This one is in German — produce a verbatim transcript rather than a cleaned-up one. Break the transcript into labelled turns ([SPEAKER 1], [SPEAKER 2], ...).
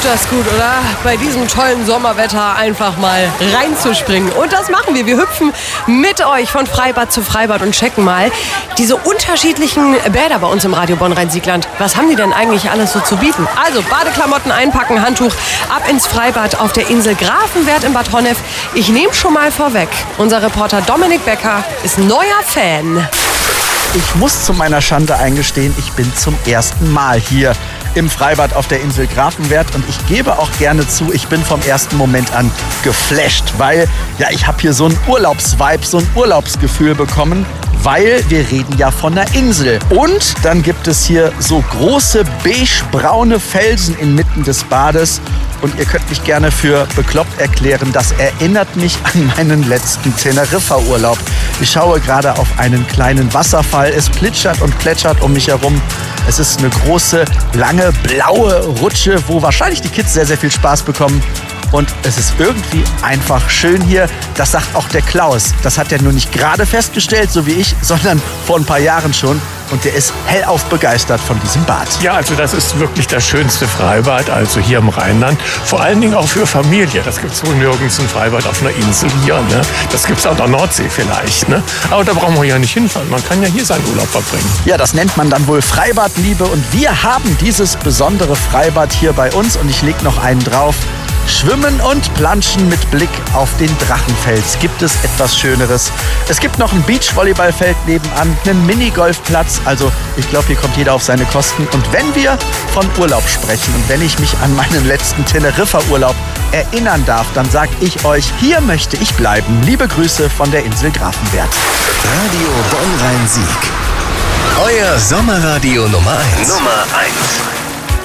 [SPEAKER 1] das gut, oder? Bei diesem tollen Sommerwetter einfach mal reinzuspringen. Und das machen wir. Wir hüpfen mit euch von Freibad zu Freibad und checken mal diese unterschiedlichen Bäder bei uns im Radio Bonn-Rhein-Siegland. Was haben die denn eigentlich alles so zu bieten? Also Badeklamotten einpacken, Handtuch, ab ins Freibad auf der Insel Grafenwert in Bad Honnef. Ich nehme schon mal vorweg, unser Reporter Dominik Becker ist neuer Fan.
[SPEAKER 2] Ich muss zu meiner Schande eingestehen, ich bin zum ersten Mal hier im Freibad auf der Insel Grafenwert und ich gebe auch gerne zu, ich bin vom ersten Moment an geflasht, weil ja, ich habe hier so ein Urlaubsvibe, so ein Urlaubsgefühl bekommen, weil wir reden ja von einer Insel. Und dann gibt es hier so große beigebraune Felsen inmitten des Bades. Und ihr könnt mich gerne für bekloppt erklären, das erinnert mich an meinen letzten Teneriffa-Urlaub. Ich schaue gerade auf einen kleinen Wasserfall. Es plitschert und plätschert um mich herum. Es ist eine große, lange, blaue Rutsche, wo wahrscheinlich die Kids sehr, sehr viel Spaß bekommen. Und es ist irgendwie einfach schön hier. Das sagt auch der Klaus. Das hat er nur nicht gerade festgestellt, so wie ich, sondern vor ein paar Jahren schon. Und der ist hellauf begeistert von diesem Bad.
[SPEAKER 3] Ja, also das ist wirklich das schönste Freibad, also hier im Rheinland. Vor allen Dingen auch für Familie. Das gibt es wohl nirgends ein Freibad auf einer Insel hier. Ne? Das gibt es an der Nordsee vielleicht. Ne? Aber da brauchen wir ja nicht hinfahren. Man kann ja hier seinen Urlaub verbringen.
[SPEAKER 2] Ja, das nennt man dann wohl Freibadliebe. Und wir haben dieses besondere Freibad hier bei uns. Und ich lege noch einen drauf. Schwimmen und Planschen mit Blick auf den Drachenfels. Gibt es etwas Schöneres? Es gibt noch ein Beachvolleyballfeld nebenan, einen Minigolfplatz. Also ich glaube, hier kommt jeder auf seine Kosten. Und wenn wir von Urlaub sprechen und wenn ich mich an meinen letzten Teneriffa-Urlaub erinnern darf, dann sage ich euch, hier möchte ich bleiben. Liebe Grüße von der Insel Grafenwert.
[SPEAKER 4] Radio Bonn-Rhein-Sieg. Euer Sommerradio Nummer eins. Nummer eins.